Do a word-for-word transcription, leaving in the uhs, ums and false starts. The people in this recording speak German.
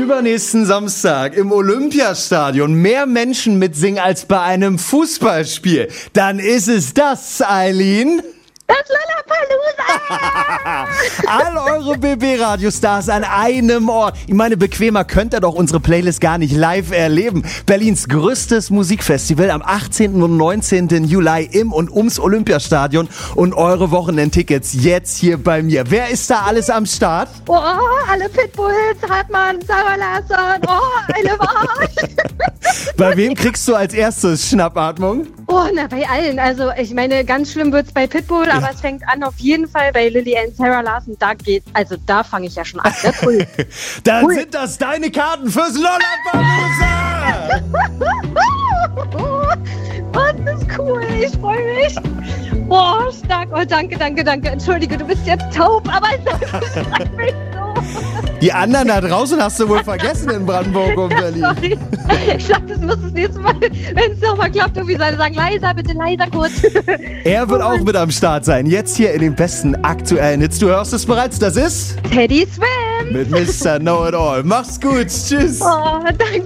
übernächsten Samstag im Olympiastadion mehr Menschen mitsingen als bei einem Fußballspiel, dann ist es das, Eileen. Das Lollapalooza! All eure B B-Radiostars an einem Ort. Ich meine, bequemer könnt ihr doch unsere Playlist gar nicht live erleben. Berlins größtes Musikfestival am achtzehnten und neunzehnten Juli im und ums Olympiastadion. Und eure Wochenendtickets jetzt hier bei mir. Wer ist da alles am Start? Oh, alle Pitbulls, Hartmann, Sarah Larsson, oh, eine Wahrheit. Bei wem kriegst du als erstes Schnappatmung? Oh, na, bei allen. Also, ich meine, ganz schlimm wird's bei Pitbull, aber es fängt an auf jeden Fall bei Lily and Sarah Larson. Da geht, also da fange ich ja schon an. Ne? Cool. Dann Cool. sind das deine Karten fürs Lollapalooza! Oh, das ist cool. Ich freue mich. Boah, stark. Oh, danke, danke, danke. Entschuldige, du bist jetzt taub, aber es freut mich so. Die anderen da draußen hast du wohl vergessen in Brandenburg und Berlin. Sorry. Ich glaube, das muss das nächste Mal, wenn es nochmal klappt, irgendwie sagen, leiser, bitte leiser kurz. Er wird auch mit am Start sein. Jetzt hier in den besten aktuellen Hits. Du hörst es bereits, das ist Teddy Swims. mit Mister Know-It-All. Mach's gut, tschüss. Oh, danke.